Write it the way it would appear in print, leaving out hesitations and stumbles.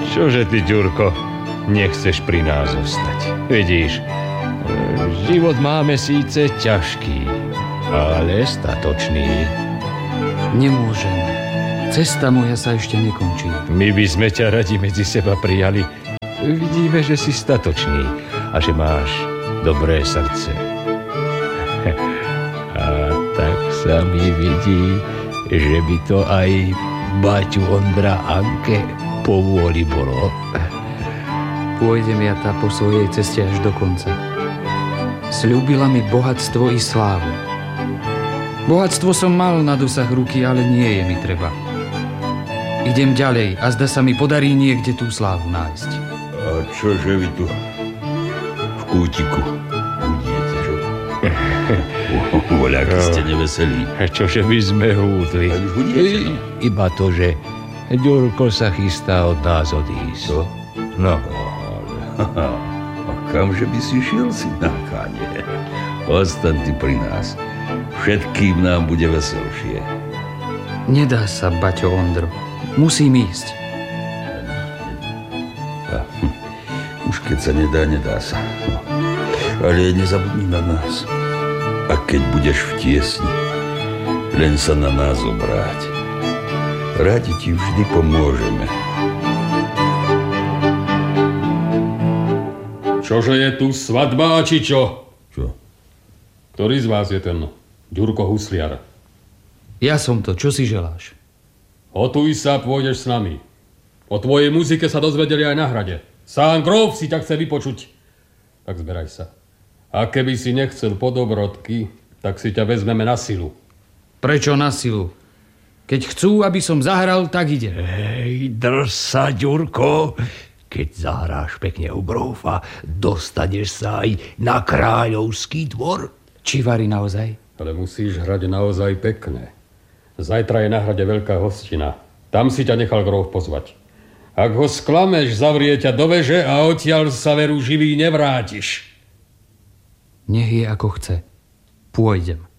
Čože ty, Ďurko, nechceš pri nás zostať? Vidíš, život máme síce ťažký, ale statočný. Nemôžem. Cesta moja sa ešte nekončí. My by sme ťa radi medzi seba prijali. Vidíme, že si statočný a že máš dobré srdce. A tak sa mi vidí, že by to aj baťu Ondra Anke povôli bolo. Pôjdem ja tá po svojej ceste až do konca. Sľúbila mi bohatstvo i slávu. Bohatstvo som mal na dosah ruky, ale nie je mi treba. Idem ďalej a zda sa mi podarí niekde tú slávu nájsť. A čože vy tu v kútiku hudíte, čo? Voľaký ste neveselí. Čože by sme húdli? Iba to, že Ďurko sa chystá od nás odísť. Co? No. A kamže by si šiel si na káne? Ostaň ty pri nás. Všetkým nám bude veselšie. Nedá sa, baťo Ondro. Musím ísť. Už keď sa nedá sa. Ale nezabudni na nás. A keď budeš v tiesni, len sa na nás obráť. Radi ti vždy pomôžeme. Čože je tu svadba, či čo? Čo? Ktorý z vás je ten Ďurko Husliar? Ja som to, čo si želáš? Hotuj sa, pôjdeš s nami. O tvojej muzike sa dozvedeli aj na hrade. Sám grof si ťa chce vypočuť. Tak zberaj sa. A keby si nechcel podobrodky, tak si ťa vezmeme na silu. Prečo na silu? Keď chcú, aby som zahral, tak ide. Hej, drž sa, Ďurko. Keď zahráš pekne u grofa, dostaneš sa aj na kráľovský dvor. Či varí naozaj? Ale musíš hrať naozaj pekne. Zajtra je na hrade veľká hostina. Tam si ťa nechal grof pozvať. Ak ho sklameš, zavrie ťa do veže a odtiaľ sa veru živý nevrátiš. Nech je ako chce. Pôjdem.